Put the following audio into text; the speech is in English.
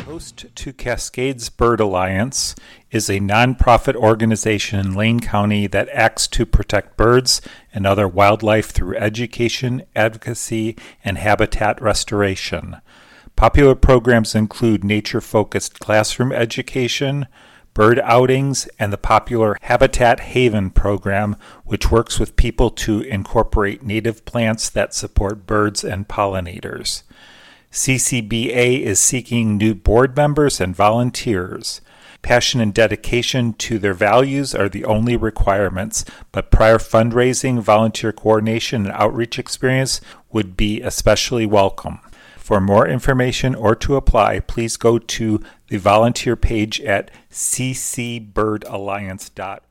Host to Cascades Bird Alliance is a nonprofit organization in Lane County that acts to protect birds and other wildlife through education, advocacy, and habitat restoration. Popular programs include nature-focused classroom education, bird outings, and the popular Habitat Haven program, which works with people to incorporate native plants that support birds and pollinators. CCBA is seeking new board members and volunteers. Passion and dedication to their values are the only requirements, but prior fundraising, volunteer coordination, and outreach experience would be especially welcome. For more information or to apply, please go to the volunteer page at ccbirdalliance.org.